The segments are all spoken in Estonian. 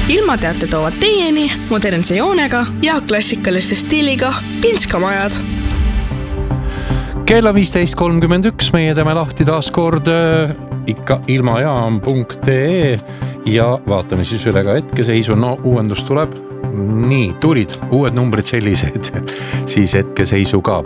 Ilmateate toovad teieni modernse joonega ja klassikaliste stiiliga pinskamajad. Kell on 15.31, meie teeme lahti taas kord ikka ilmajaam.ee ja vaatame siis üle ka hetkeseisu. No uuendus tuleb. Nii, tulid uued numbrid sellised, siis hetkeseisu ka.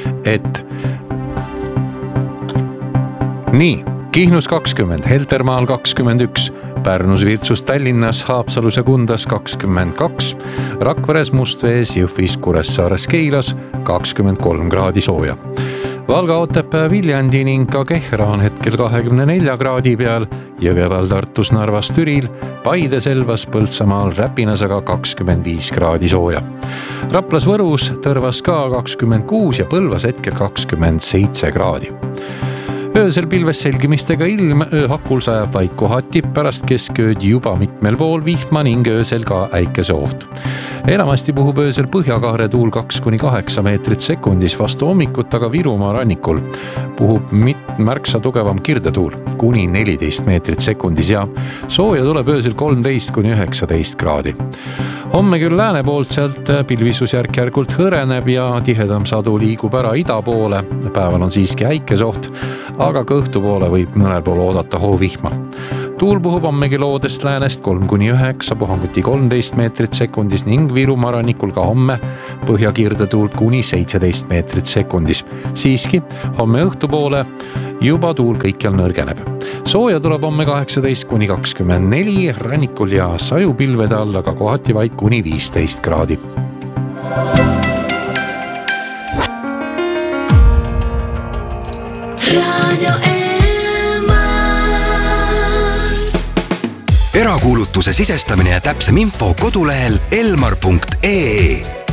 Nii, Kihnus 20, Heltermaal 21, Pärnus, Virtsus, Tallinnas, Haapsalus ja Kundas 22, Rakveres, Mustvees, Jõhvis, Kuressaares, Keilas 23 kraadi sooja. Valga, Otepää, Viljandi ning ka Kehra on hetkel 24 kraadi peal, Jõgeval, Tartus, Narvas, Türil, Paide, Selvas, Põltsamaal, Räpinas aga 25 kraadi sooja. Raplas, Võrus, Tõrvas ka 26 ja Põlvas hetkel 27 kraadi. Öösel pilves selgimistega ilm, ööhakul sajab vaid kohati, pärast keskööd juba mitmel pool vihma ning öösel ka äikese oht. Enamasti puhub öösel põhjakaare tuul 2-8 meetrit sekundis, vastu hommikut aga Virumaa rannikul puhub märksa tugevam kirdetuul kuni 14 meetrit sekundis ja sooja tuleb öösel 13-19 kraadi. Homme küll lääne poolt sealt pilvisus järk-järgult hõreneb ja tihedam sadu liigub ära ida poole. Päeval on siiski äikese oht, aga ka õhtu poole võib mõnel pool oodata hoovihma. Tuul puhub hommegi loodest läänest 3-9, puhanguti 13 meetrit sekundis ning Virumaa rannikul ka homme põhjakirdetuult kuni 17 meetrit sekundis. Siiski, homme õhtu poole juba tuul kõikjal nõrgeneb. Sooja tuleb homme 18-24 rannikul ja sajupilvede all, aga kohati vaid kuni 15 kraadi. Erakuulutuse sisestamine ja täpsem info kodulehel elmar.ee.